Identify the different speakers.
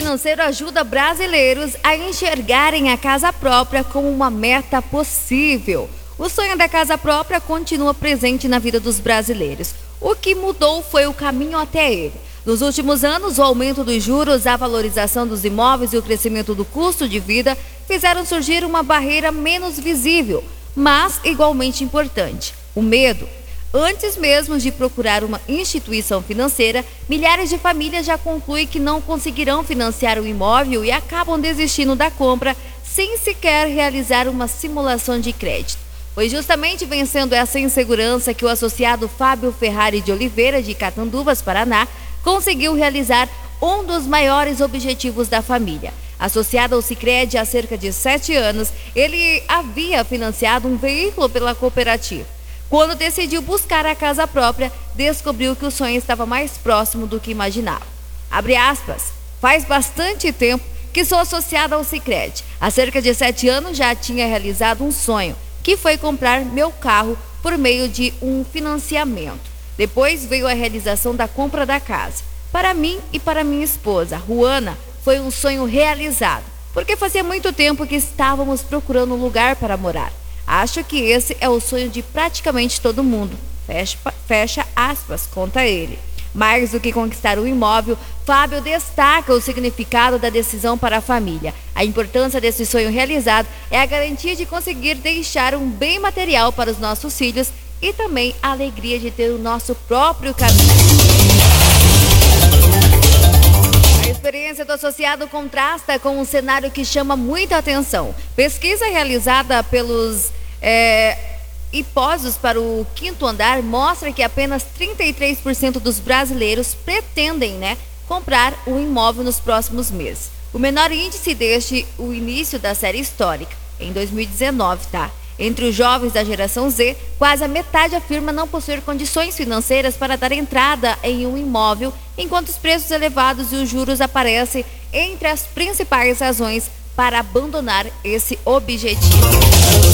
Speaker 1: financeiro ajuda brasileiros a enxergarem a casa própria como uma meta possível. O sonho da casa própria continua presente na vida dos brasileiros. O que mudou foi o caminho até ele. Nos últimos anos, o aumento dos juros, a valorização dos imóveis e o crescimento do custo de vida fizeram surgir uma barreira menos visível, mas igualmente importante: o medo. Antes mesmo de procurar uma instituição financeira, milhares de famílias já concluem que não conseguirão financiar o imóvel e acabam desistindo da compra sem sequer realizar uma simulação de crédito. Foi justamente vencendo essa insegurança que o associado Fábio Ferrari de Oliveira, de Catanduvas, Paraná, conseguiu realizar um dos maiores objetivos da família. Associado ao Sicredi há cerca de 7 anos, ele havia financiado um veículo pela cooperativa. Quando decidiu buscar a casa própria, descobriu que o sonho estava mais próximo do que imaginava. Abre aspas, faz bastante tempo que sou associada ao Sicredi. Há cerca de 7 anos já tinha realizado um sonho, que foi comprar meu carro por meio de um financiamento. Depois veio a realização da compra da casa. Para mim e para minha esposa, Ruana, foi um sonho realizado, porque fazia muito tempo que estávamos procurando um lugar para morar. Acho que esse é o sonho de praticamente todo mundo. Fecha aspas, conta ele. Mais do que conquistar o imóvel, Fábio destaca o significado da decisão para a família. A importância desse sonho realizado é a garantia de conseguir deixar um bem material para os nossos filhos e também a alegria de ter o nosso próprio caminho. A experiência do associado contrasta com um cenário que chama muita atenção. Pesquisa realizada pelos Hipósitos para o quinto andar mostra que apenas 33% dos brasileiros pretendem, comprar um imóvel nos próximos meses. O menor índice desde o início da série histórica, em 2019, Entre os jovens da geração Z, quase a metade afirma não possuir condições financeiras para dar entrada em um imóvel, enquanto os preços elevados e os juros aparecem entre as principais razões para abandonar esse objetivo.